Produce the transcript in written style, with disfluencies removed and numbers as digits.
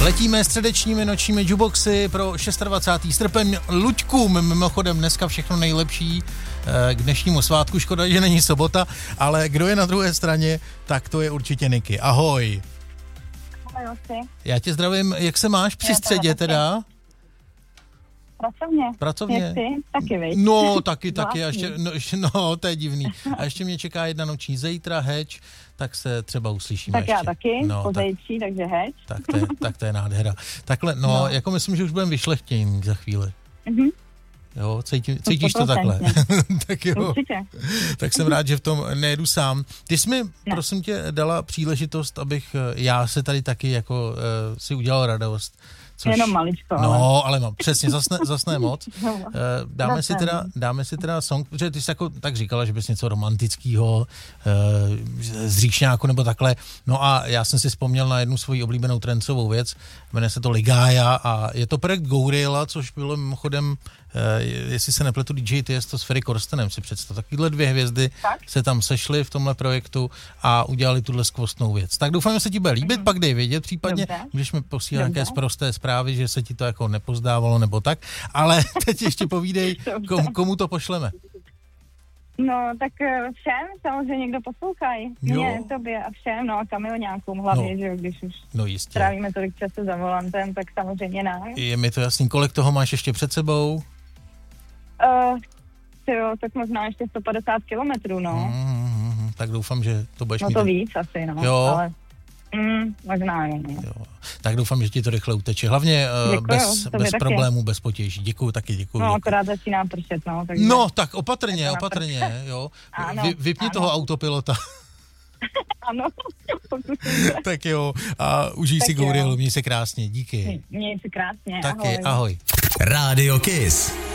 Letíme středečními nočními jukeboxy pro 26. srpen. Luďkům mimochodem dneska všechno nejlepší k dnešnímu svátku. Škoda, že není sobota, ale kdo je na druhé straně, tak to je určitě Niky. Ahoj. Ahoj, já tě zdravím. Jak se máš při středě teda? Pracovně. Jak ty? Taky, viď? No, taky. A ještě, no, to je divný. A ještě mě čeká jedna noční zítra, heč, tak se třeba uslyšíme tak ještě. Já taky, po zejtří, takže heč. Tak to je nádhera. Takhle, no, jako myslím, že už budeme vyšlechtění za chvíli. Mhm. Jo, cítíš to takhle? Tak jo. Určitě. Tak jsem rád, že v tom nejedu sám. Ty jsi mi, prosím tě, dala příležitost, abych já se tady taky jako si udělal radost. Jenom maličko. Ale mám přesně, zasne moc. Dáme si teda song, protože ty jsi jako tak říkala, že bys něco romantického z Říšňáku nebo takhle. No a já jsem si vzpomněl na jednu svoji oblíbenou trencovou věc, jmenuje se to Ligája a je to projekt Gourilla, což bylo mimochodem, jestli se nepletu, DJ Tiesto s Ferry Corstenem, si představ. Takovýhle 2 hvězdy se tam sešly v tomhle projektu a udělali tuhle skvostnou věc. Tak doufám, že se ti bude líbit, pak dej vědět, případně můžeš mi posílat nějaké sprosté zprávy, že se ti to jako nepozdávalo nebo tak, ale teď ještě povídej, komu to pošleme. No, tak všem, samozřejmě, kdo poslouchají. Mně, tobě a všem, no a Kamilňákům hlavně, že když už trávíme tolik času za volantem, tak samozřejmě nám. Je mi to jasný, kolik toho máš ještě před sebou? Tak možná ještě 150 kilometrů, no. Tak doufám, že to budeš mít. No to víc asi, no. Jo. Ale možná jo. Tak doufám, že ti to rychle uteče. Hlavně bez problémů, bez potěží. Děkuju. No, akorát začíná pršet, no. Takže no, tak opatrně, jo. Vypni toho autopilota. Ano, tak jo, a užij si Gourilu, měj se krásně, díky. Měj se krásně, taky, ahoj. Rádio Kiss.